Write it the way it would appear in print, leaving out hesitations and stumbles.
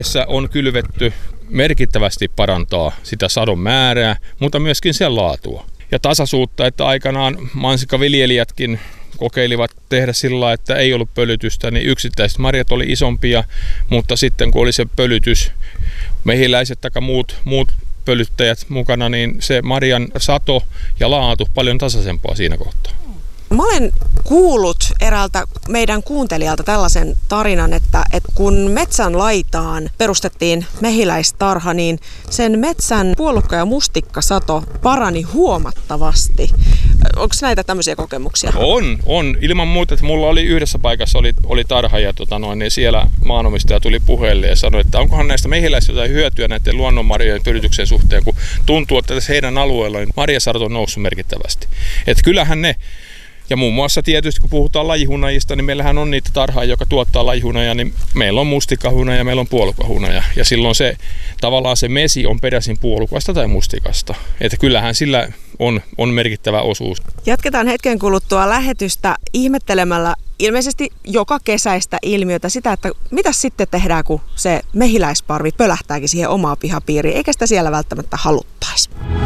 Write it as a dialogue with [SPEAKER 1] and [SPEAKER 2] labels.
[SPEAKER 1] Tässä on kylvetty merkittävästi parantaa sitä sadon määrää, mutta myöskin sen laatua. Ja tasaisuutta, että aikanaan mansikkaviljelijätkin kokeilivat tehdä sillä lailla, että ei ollut pölytystä, niin yksittäiset marjat oli isompia, mutta sitten kun oli se pölytys, mehiläiset tai muut pölyttäjät mukana, niin se marjan sato ja laatu paljon tasaisempaa siinä kohtaa.
[SPEAKER 2] Mä olen kuullut eräältä meidän kuuntelijalta tällaisen tarinan, että kun metsän laitaan perustettiin mehiläistarha, niin sen metsän puolukka- ja mustikkasato parani huomattavasti. Onko näitä tämmöisiä kokemuksia?
[SPEAKER 1] On. Ilman muuta, että mulla oli yhdessä paikassa oli tarha ja niin siellä maanomistaja tuli puheelle ja sanoi, että onkohan näistä mehiläisistä jotain hyötyä näiden luonnonmarjojen pölytyksen suhteen, kun tuntuu, että tässä heidän alueellaan marjasarto on noussut merkittävästi. Että kyllähän ne. Ja muun muassa tietysti, kun puhutaan lajihunajista, niin meillähän on niitä tarhaa, joka tuottaa lajihunajaa, niin meillä on mustikkahunaja ja meillä on puolukkahunaja. Ja silloin tavallaan se mesi on peräisin puolukasta tai mustikasta. Että kyllähän sillä on merkittävä osuus.
[SPEAKER 2] Jatketaan hetken kuluttua lähetystä ihmettelemällä ilmeisesti joka kesäistä ilmiötä sitä, että mitä sitten tehdään, kun se mehiläisparvi pölähtääkin siihen omaa pihapiiriin, eikä sitä siellä välttämättä haluttaisi.